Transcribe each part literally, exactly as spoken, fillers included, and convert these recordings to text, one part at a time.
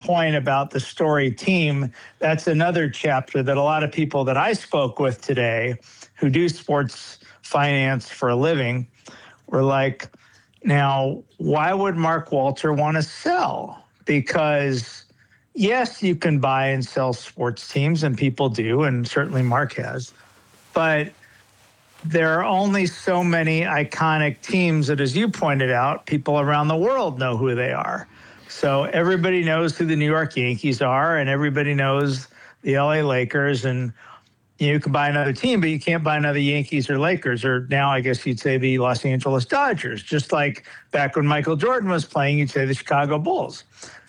point about the Story team. That's another chapter that a lot of people that I spoke with today who do sports finance for a living were like, now, why would Mark Walter want to sell? Because yes, you can buy and sell sports teams, and people do, and certainly Mark has. But there are only so many iconic teams that, as you pointed out, people around the world know who they are. So everybody knows who the New York Yankees are, and everybody knows the L A Lakers. And you can buy another team, but you can't buy another Yankees or Lakers, or now I guess you'd say the Los Angeles Dodgers. Just like back when Michael Jordan was playing, you'd say the Chicago Bulls.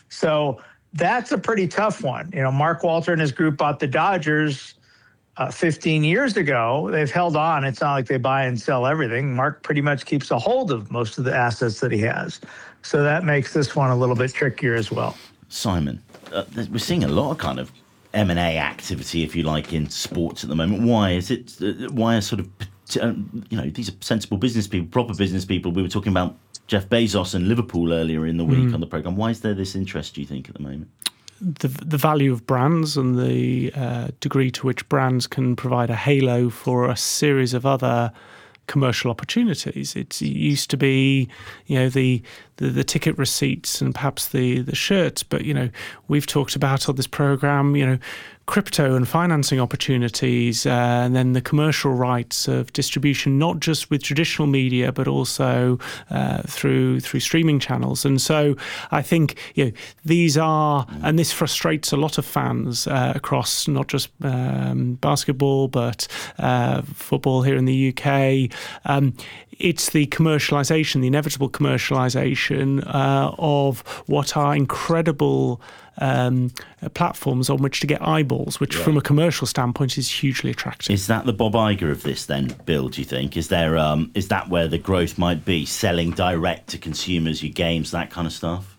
So that's a pretty tough one. You know, Mark Walter and his group bought the Dodgers uh, fifteen years ago. They've held on. It's not like they buy and sell everything. Mark pretty much keeps a hold of most of the assets that he has. So that makes this one a little bit trickier as well. Simon, uh, we're seeing a lot of kind of M and A activity, if you like, in sports at the moment. Why is it? Uh, why are sort of, uh, you know, these are sensible business people, proper business people. We were talking about Jeff Bezos and Liverpool earlier in the week mm. on the programme. Why is there this interest, do you think, at the moment? The the value of brands and the uh, degree to which brands can provide a halo for a series of other commercial opportunities. It's, it used to be, you know, the, the the ticket receipts and perhaps the the shirts, but you know, we've talked about on this program, you know, crypto and financing opportunities, uh, and then the commercial rights of distribution, not just with traditional media, but also uh, through through streaming channels. And so I think, you know, these are, and this frustrates a lot of fans uh, across not just um, basketball, but uh, football here in the U K. Um, it's the commercialisation, the inevitable commercialisation uh, of what are incredible um, platforms on which to get eyeballs, which yeah. from a commercial standpoint is hugely attractive. Is that the Bob Iger of this then, Bill, do you think? Is there um, is that where the growth might be, selling direct to consumers, your games, that kind of stuff?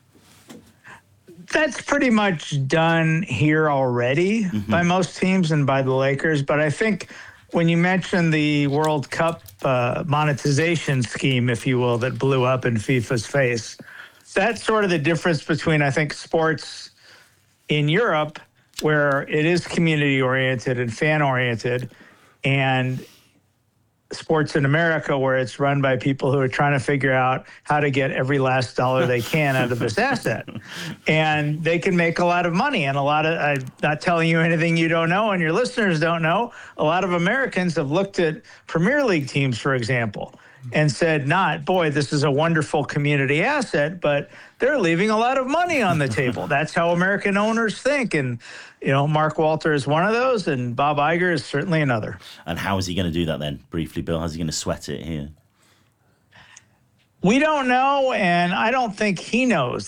That's pretty much done here already mm-hmm. by most teams and by the Lakers, but I think when you mentioned the World Cup uh, monetization scheme, if you will, that blew up in FIFA's face, that's sort of the difference between, I think, sports in Europe, where it is community-oriented and fan-oriented, and sports in America, where it's run by people who are trying to figure out how to get every last dollar they can out of this asset. And they can make a lot of money. And a lot of, I'm not telling you anything you don't know and your listeners don't know, a lot of Americans have looked at Premier League teams, for example, and said, not, boy, this is a wonderful community asset, but they're leaving a lot of money on the table. That's how American owners think. And, you know, Mark Walter is one of those, and Bob Iger is certainly another. And how is he going to do that then, briefly, Bill? How's he going to sweat it here? We don't know, and I don't think he knows.